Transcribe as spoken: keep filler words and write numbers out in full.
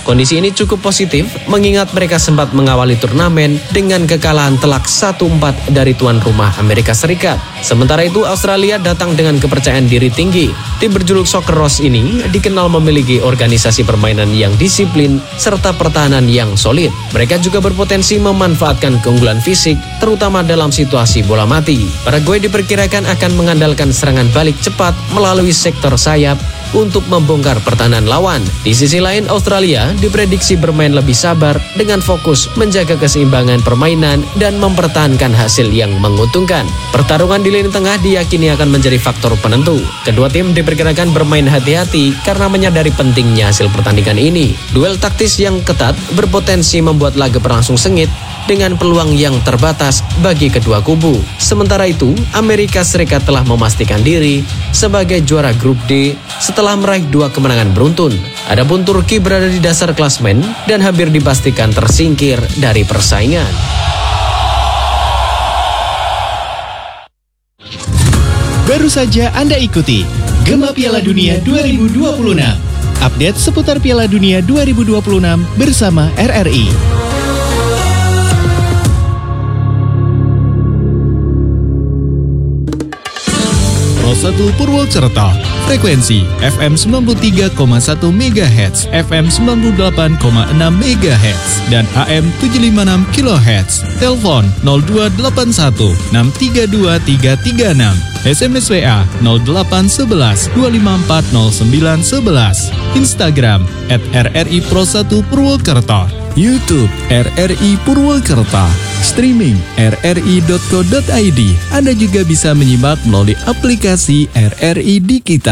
Kondisi ini cukup positif mengingat mereka sempat mengawali turnamen dengan kekalahan telak satu empat dari tuan rumah Amerika Serikat. Sementara itu Australia datang dengan kepercayaan diri tinggi. Tim berjuluk Soccer Rose ini dikenal memiliki organisasi permainan yang disiplin serta pertahanan yang solid. Mereka juga berpotensi memanfaatkan keunggulan fisik terutama dalam situasi bola mati. Paraguay diperkirakan akan mengandalkan serangan balik cepat melalui sektor sayap untuk membongkar pertahanan lawan. Di sisi lain, Australia diprediksi bermain lebih sabar dengan fokus menjaga keseimbangan permainan dan mempertahankan hasil yang menguntungkan. Pertarungan di lini tengah diyakini akan menjadi faktor penentu. Kedua tim diperkirakan bermain hati-hati karena menyadari pentingnya hasil pertandingan ini. Duel taktis yang ketat berpotensi membuat laga berlangsung sengit dengan peluang yang terbatas bagi kedua kubu. Sementara itu, Amerika Serikat telah memastikan diri sebagai juara grup D setelah meraih dua kemenangan beruntun. Adapun Turki berada di dasar klasemen dan hampir dipastikan tersingkir dari persaingan. Baru saja Anda ikuti Gema Piala Dunia dua ribu dua puluh enam. Update seputar Piala Dunia dua ribu dua puluh enam bersama R R I. Pro satu Purwokerto, frekuensi F M sembilan puluh tiga koma satu megahertz, F M sembilan puluh delapan koma enam megahertz, dan A M tujuh ratus lima puluh enam kilohertz. Telepon nol dua delapan satu enam tiga dua tiga tiga enam. S M S W A nol delapan satu satu dua lima empat nol sembilan satu satu. Instagram at R R I Pro satu Purwokerto. YouTube R R I Purwokerto. Streaming r r i dot co dot i d. Anda juga bisa menyimak melalui aplikasi R R I di kita.